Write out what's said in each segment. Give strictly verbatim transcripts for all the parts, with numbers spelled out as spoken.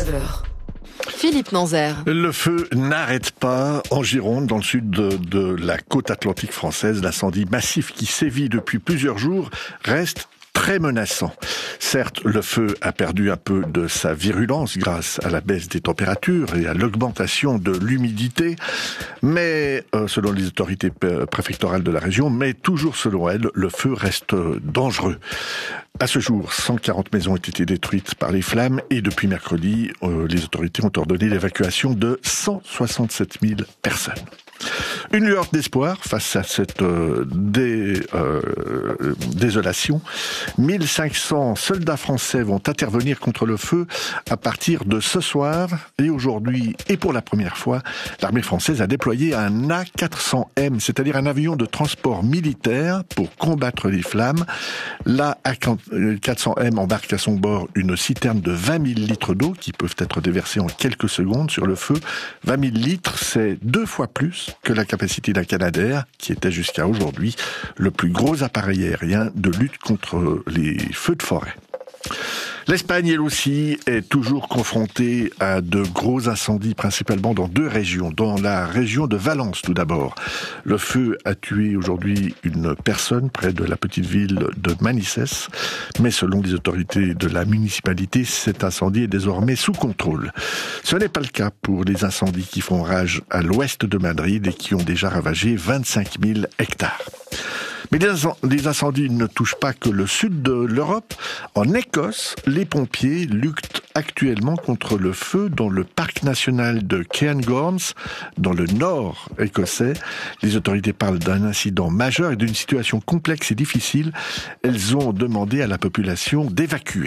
dix-neuf heures. Philippe Nanzer. Le feu n'arrête pas en Gironde, dans le sud de, de la côte atlantique française. L'incendie massif qui sévit depuis plusieurs jours reste très menaçant. Certes, le feu a perdu un peu de sa virulence grâce à la baisse des températures et à l'augmentation de l'humidité, mais euh, selon les autorités préfectorales de la région, mais toujours selon elles, le feu reste dangereux. À ce jour, cent quarante maisons ont été détruites par les flammes et depuis mercredi, euh, les autorités ont ordonné l'évacuation de cent soixante-sept mille personnes. Une lueur d'espoir face à cette euh, dé, euh, désolation. mille cinq cents soldats français vont intervenir contre le feu à partir de ce soir. Et aujourd'hui, et pour la première fois, l'armée française a déployé un A quatre cents M, c'est-à-dire un avion de transport militaire pour combattre les flammes. L'A quatre cents M embarque à son bord une citerne de vingt mille litres d'eau qui peuvent être déversés en quelques secondes sur le feu. vingt mille litres, c'est deux fois plus que la capacité d'un Canadair, qui était jusqu'à aujourd'hui le plus gros appareil aérien de lutte contre les feux de forêt. L'Espagne, elle aussi, est toujours confrontée à de gros incendies, principalement dans deux régions. Dans la région de Valence, tout d'abord. Le feu a tué aujourd'hui une personne près de la petite ville de Manises. Mais selon les autorités de la municipalité, cet incendie est désormais sous contrôle. Ce n'est pas le cas pour les incendies qui font rage à l'ouest de Madrid et qui ont déjà ravagé vingt-cinq mille hectares. Mais les incendies ne touchent pas que le sud de l'Europe. En Écosse, les pompiers luttent actuellement contre le feu dans le parc national de Cairngorms, dans le nord écossais. Les autorités parlent d'un incident majeur et d'une situation complexe et difficile. Elles ont demandé à la population d'évacuer.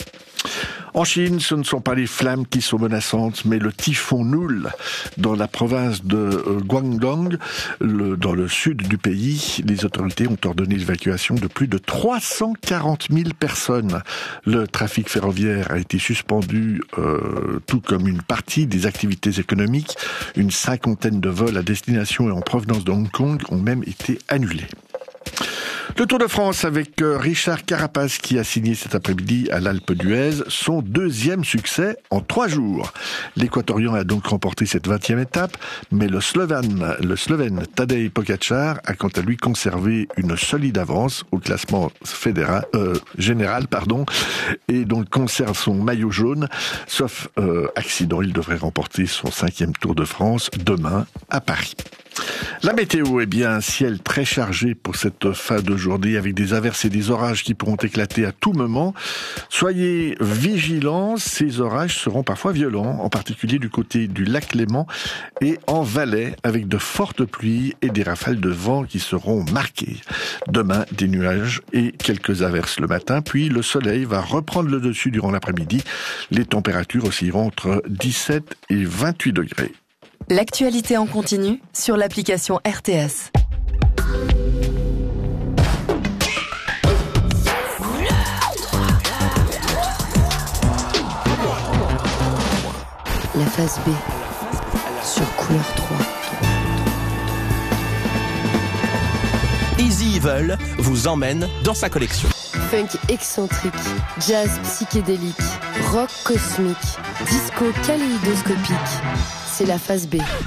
En Chine, ce ne sont pas les flammes qui sont menaçantes, mais le typhon Noul dans la province de Guangdong, le, dans le sud du pays. Les autorités ont ordonné l'évacuation de plus de trois cent quarante mille personnes. Le trafic ferroviaire a été suspendu, euh, tout comme une partie des activités économiques. Une cinquantaine de vols à destination et en provenance de Hong Kong ont même été annulés. Le Tour de France avec Richard Carapaz qui a signé cet après-midi à l'Alpe d'Huez son deuxième succès en trois jours. L'Équatorien a donc remporté cette vingtième étape, mais le Slovène, le Slovène Tadej Pogačar a quant à lui conservé une solide avance au classement fédéral, euh, général, pardon, et donc conserve son maillot jaune. Sauf euh, accident, il devrait remporter son cinquième Tour de France demain à Paris. La météo, est bien un ciel très chargé pour cette fin de journée avec des averses et des orages qui pourront éclater à tout moment. Soyez vigilants, ces orages seront parfois violents, en particulier du côté du lac Léman et en Valais avec de fortes pluies et des rafales de vent qui seront marquées. Demain, des nuages et quelques averses le matin, puis le soleil va reprendre le dessus durant l'après-midi. Les températures oscilleront entre dix-sept et vingt-huit degrés. L'actualité en continu sur l'application R T S. La phase B sur Couleur trois. Easy Evil vous emmène dans sa collection. Funk excentrique, jazz psychédélique, rock cosmique, disco kaléidoscopique. C'est la phase B.